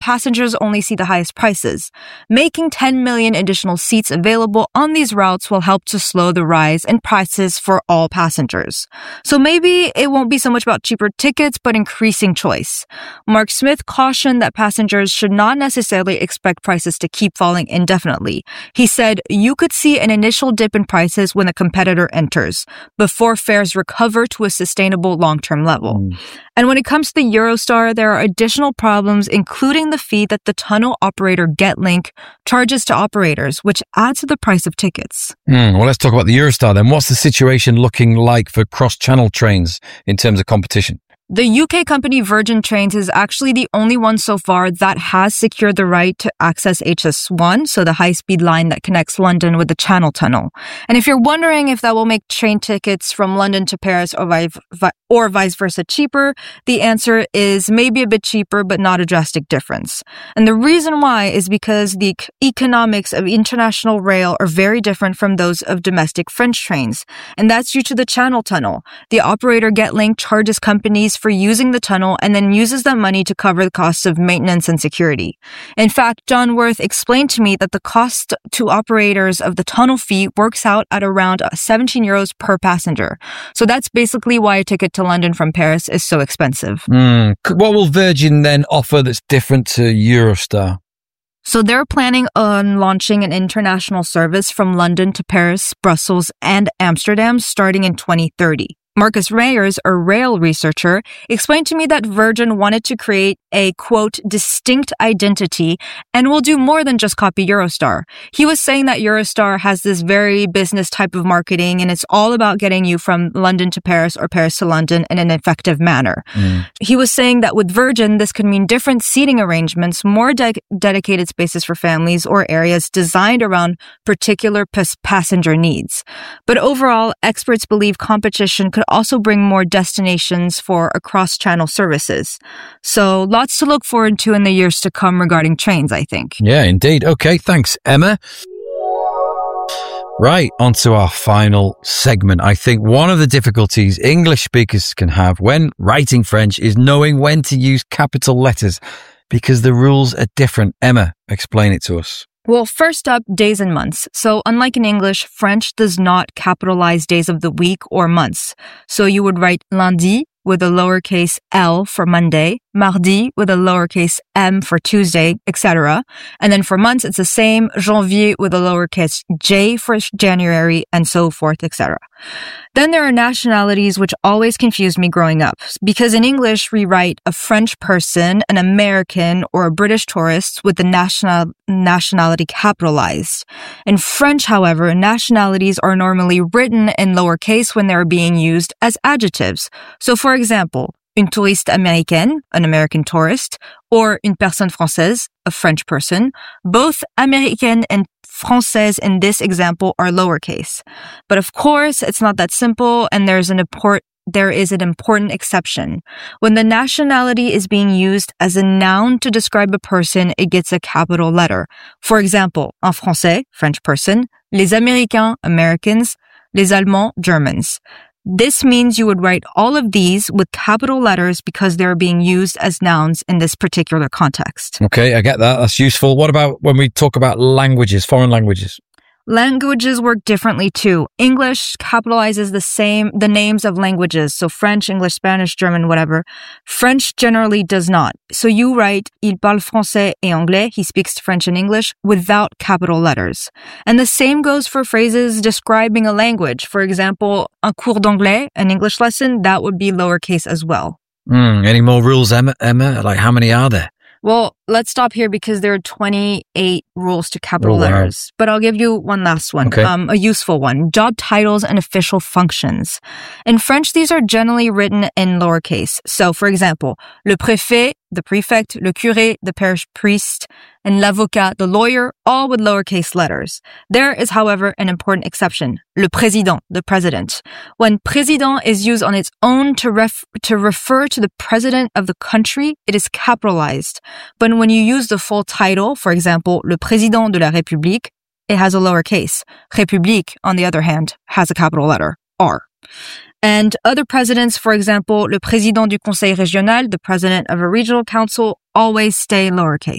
passengers only see the highest prices. Making 10 million additional seats available on these routes will help to slow the rise in prices for all passengers. So maybe it won't be so much about cheaper tickets, but increasing choice. Mark Smith cautioned that passengers should not necessarily expect prices to keep falling indefinitely. He said, you could see an initial dip in prices when a competitor enters, before fares recover to a sustainable long-term level. And when it comes to the Eurostar, there are additional problems, including the fee that the tunnel operator Getlink charges to operators, which adds to the price of tickets. Well, let's talk about the Eurostar then. What's the situation looking like for cross-channel trains in terms of competition? The UK company Virgin Trains is actually the only one so far that has secured the right to access HS1, so the high-speed line that connects London with the Channel Tunnel. And if you're wondering if that will make train tickets from London to Paris or vice versa cheaper, the answer is maybe a bit cheaper, but not a drastic difference. And the reason why is because the economics of international rail are very different from those of domestic French trains. And that's due to the Channel Tunnel. The operator Getlink charges companies for using the tunnel and then uses that money to cover the costs of maintenance and security. In fact, John Worth explained to me that the cost to operators of the tunnel fee works out at around 17 euros per passenger. So that's basically why a ticket to London from Paris is so expensive. What will Virgin then offer that's different to Eurostar? So they're planning on launching an international service from London to Paris, Brussels, and Amsterdam starting in 2030. Marcus Reyers, a rail researcher, explained to me that Virgin wanted to create a, quote, distinct identity and will do more than just copy Eurostar. He was saying that Eurostar has this very business type of marketing and it's all about getting you from London to Paris or Paris to London in an effective manner. He was saying that with Virgin, this could mean different seating arrangements, more dedicated spaces for families or areas designed around particular passenger needs. But overall, experts believe competition could also bring more destinations for cross-channel services. So lots to look forward to in the years to come regarding trains, I think. Yeah, indeed. Okay, thanks, Emma. Right, on to our final segment. I think one of the difficulties English speakers can have when writing French is knowing when to use capital letters because the rules are different. Emma, explain it to us. Well, first up, days and months. So unlike in English, French does not capitalize days of the week or months. So you would write lundi with a lowercase L for Monday, mardi with a lowercase m for Tuesday, etc. And then for months, it's the same, janvier with a lowercase j for January, and so forth, etc. Then there are nationalities which always confused me growing up, because in English, we write a French person, an American, or a British tourist with the nationality capitalized. In French, however, nationalities are normally written in lowercase when they're being used as adjectives. So for example, une touriste américaine, an American tourist, or une personne française, a French person. Both américaine and française in this example are lowercase. But of course, it's not that simple, and there is an important exception. When the nationality is being used as a noun to describe a person, it gets a capital letter. For example, en français, French person, les Américains, Americans, les Allemands, Germans. This means you would write all of these with capital letters because they're being used as nouns in this particular context. Okay, I get that. That's useful. What about when we talk about languages, foreign languages? Languages work differently too. English capitalizes the names of languages, so French, English, Spanish, German, whatever. French generally does not. So you write, il parle français et anglais, he speaks French and English, without capital letters. And the same goes for phrases describing a language. For example, un cours d'anglais, an English lesson, that would be lowercase as well. Any more rules, Emma? Like, how many are there? Well, let's stop here because there are 28 rules to capital letters. But I'll give you one last one, okay. A useful one. Job titles and official functions. In French, these are generally written in lowercase. So, for example, le préfet, the prefect, le curé, the parish priest, and l'avocat, the lawyer, all with lowercase letters. There is, however, an important exception. Le président, the president. When président is used on its own to refer to the president of the country, it is capitalized. But when you use the full title, for example, le président de la République, it has a lowercase. République, on the other hand, has a capital letter, R. And other presidents, for example, le président du conseil régional, the president of a regional council, always stay lowercase.